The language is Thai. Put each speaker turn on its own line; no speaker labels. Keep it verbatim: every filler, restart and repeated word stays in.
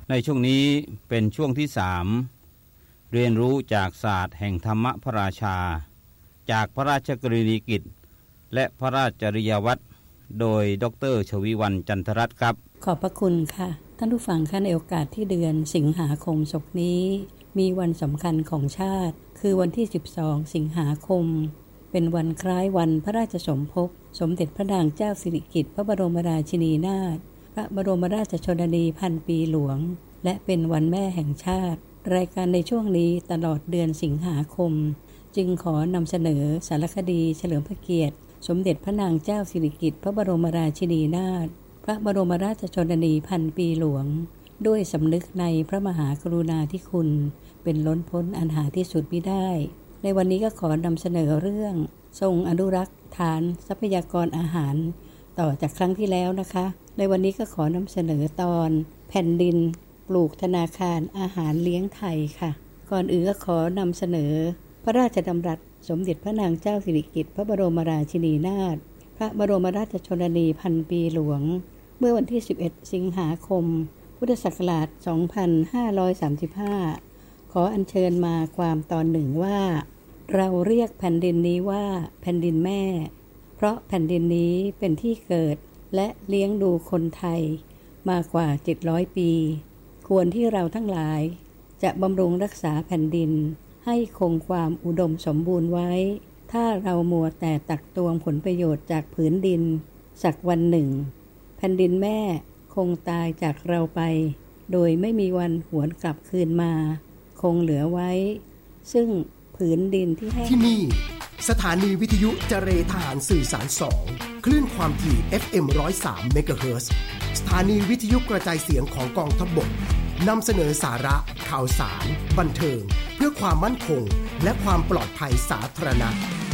ในช่วงนี้เป็นช่วงที่สามเรียนรู้จากศาสตร์แห่งธรรมพระราชาจากพระราชกรณียกิจและพระราชจริยวัตรโดยดร.ชวีวรรณจันทรัตน์ครับ
ขอบพระคุณค่ะท่านผู้ฟังค่ะในโอกาสที่เดือนสิงหาคมศกนี้มีวันสำคัญของชาติคือวันที่สิบสองสิงหาคมเป็นวันคล้ายวันพระราชสมภพสมเด็จพระนางเจ้าสิริกิติ์พระบรมราชินีนาถพระบรมราชชนนีพันปีหลวงและเป็นวันแม่แห่งชาติรายการในช่วงนี้ตลอดเดือนสิงหาคมจึงขอนำเสนอสารคดีเฉลิมพระเกียรติสมเด็จพระนางเจ้าสิริกิติ์พระบรมราชินีนาถพระบรมราชชนนีพันปีหลวงด้วยสำนึกในพระมหากรุณาธิคุณเป็นล้นพ้นอันหาที่สุดมิได้ในวันนี้ก็ขอนำเสนอเรื่องทรงอนุรักษ์ฐานทรัพยากรอาหารต่อจากครั้งที่แล้วนะคะในวันนี้ก็ขอนำเสนอตอนแผ่นดินปลูกธนาคารอาหารเลี้ยงไทยค่ะก่อนอื่นก็ขอนำเสนอพระราชดำรัสสมเด็จพระนางเจ้าสิริกิติ์พระบรมราชินีนาถพระบรมราชชนนีพันปีหลวงเมื่อวันที่สิบเอ็ดสิงหาคมพุทธศักราชสองพันห้าร้อยสามสิบห้าขออัญเชิญมาความตอนหนึ่งว่าเราเรียกแผ่นดินนี้ว่าแผ่นดินแม่เพราะแผ่นดินนี้เป็นที่เกิดและเลี้ยงดูคนไทยมากว่าเจ็ดร้อยปีควรที่เราทั้งหลายจะบำรุงรักษาแผ่นดินให้คงความอุดมสมบูรณ์ไว้ถ้าเรามัวแต่ตักตวงผลประโยชน์จากผืนดินสักวันหนึ่งแผ่นดินแม่คงตายจากเราไปโดยไม่มีวันหวนกลับคืนมาคงเหลือไว้ซึ่งผืนดินที่แห้ง
ที่นี่สถานีวิทยุเจรทหารสื่อสารสองคลื่นความถี่ เอฟ เอ็ม หนึ่งร้อยสาม เมกะเฮิรตซ์สถานีวิทยุกระจายเสียงของกองทัพบกนำเสนอสาระข่าวสารบันเทิงเพื่อความมั่นคงและความปลอดภัยสาธารณะ